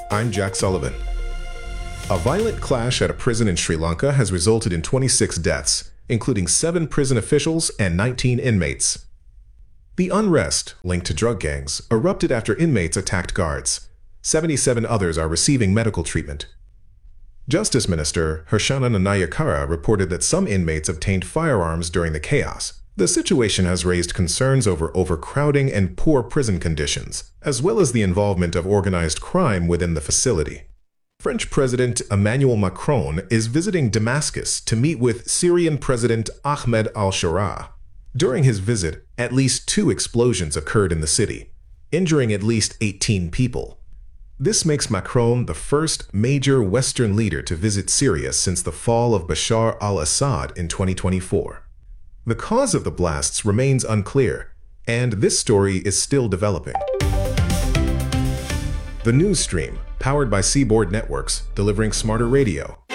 I'm Jack Sullivan. A violent clash at a prison in Sri Lanka has resulted in 26 deaths, including 7 prison officials and 19 inmates. The unrest, linked to drug gangs, erupted after inmates attacked guards. 77 others are receiving medical treatment. Justice Minister Harshana Nayakara reported that some inmates obtained firearms during the chaos. The situation has raised concerns over overcrowding and poor prison conditions, as well as the involvement of organized crime within the facility. French President Emmanuel Macron is visiting Damascus to meet with Syrian President Ahmed al-Sharaa. During his visit, at least 2 explosions occurred in the city, injuring at least 18 people. This makes Macron the first major Western leader to visit Syria since the fall of Bashar al-Assad in 2024. The cause of the blasts remains unclear, and this story is still developing. The news stream, powered by Seaboard Networks, delivering smarter radio.